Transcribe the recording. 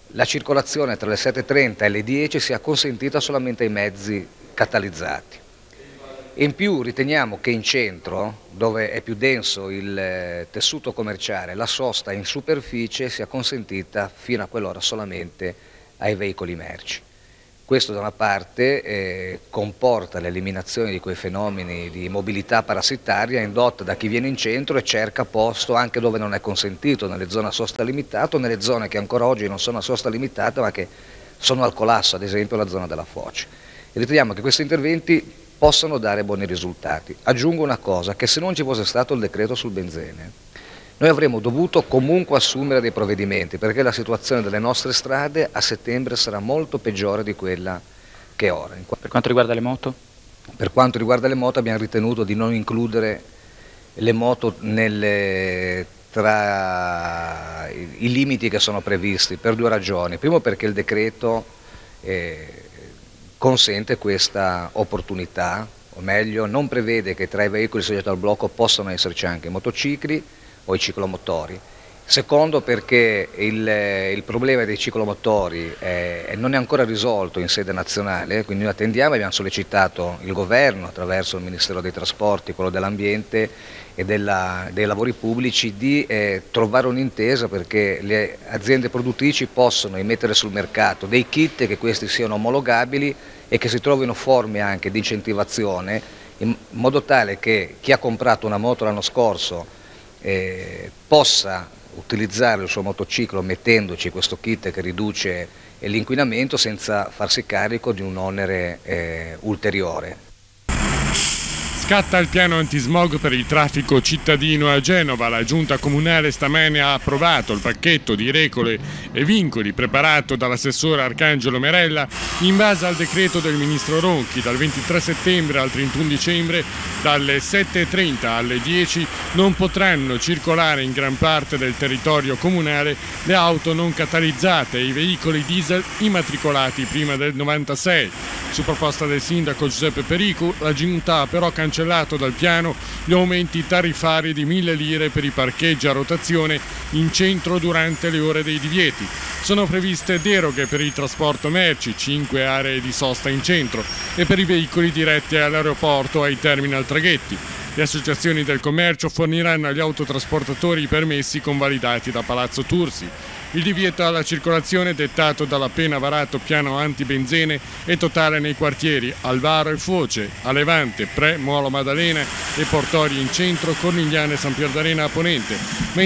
la circolazione tra le 7:30 e le 10 sia consentita solamente ai mezzi catalizzati. In più riteniamo che in centro, dove è più denso il tessuto commerciale, la sosta in superficie sia consentita fino a quell'ora solamente ai veicoli merci. Questo da una parte comporta l'eliminazione di quei fenomeni di mobilità parassitaria indotta da chi viene in centro e cerca posto anche dove non è consentito, nelle zone a sosta limitata o nelle zone che ancora oggi non sono a sosta limitata ma che sono al collasso, ad esempio la zona della Foce. E riteniamo che questi interventi possano dare buoni risultati. Aggiungo una cosa, che se non ci fosse stato il decreto sul benzene, noi avremmo dovuto comunque assumere dei provvedimenti, perché la situazione delle nostre strade a settembre sarà molto peggiore di quella che è ora. Per quanto riguarda le moto? Per quanto riguarda le moto abbiamo ritenuto di non includere le moto tra i limiti che sono previsti per due ragioni. Primo perché il decreto consente questa opportunità, o meglio non prevede che tra i veicoli soggetti al blocco possano esserci anche i motocicli o i ciclomotori. Secondo perché il problema dei ciclomotori non è ancora risolto in sede nazionale, quindi noi attendiamo e abbiamo sollecitato il governo attraverso il Ministero dei Trasporti, quello dell'Ambiente e dei lavori pubblici di trovare un'intesa perché le aziende produttrici possono immettere sul mercato dei kit che questi siano omologabili e che si trovino forme anche di incentivazione in modo tale che chi ha comprato una moto l'anno scorso possa utilizzare il suo motociclo mettendoci questo kit che riduce l'inquinamento senza farsi carico di un onere ulteriore. Scatta il piano antismog per il traffico cittadino a Genova. La giunta comunale stamane ha approvato il pacchetto di regole e vincoli preparato dall'assessore Arcangelo Merella in base al decreto del ministro Ronchi. Dal 23 settembre al 31 dicembre dalle 7:30 alle 10 non potranno circolare in gran parte del territorio comunale le auto non catalizzate e i veicoli diesel immatricolati prima del 96. Su proposta del sindaco Giuseppe Pericu, la giunta ha però cancellato dal piano gli aumenti tariffari di 1.000 lire per i parcheggi a rotazione in centro durante le ore dei divieti. Sono previste deroghe per il trasporto merci, 5 aree di sosta in centro, e per i veicoli diretti all'aeroporto e ai terminal traghetti. Le associazioni del commercio forniranno agli autotrasportatori i permessi convalidati da Palazzo Tursi. Il divieto alla circolazione dettato dall'appena varato piano antibenzene è totale nei quartieri Alvaro e Foce, a Levante, Pre, Molo Maddalena e Portorio in centro, Cornigliano e San Pierdarena a ponente,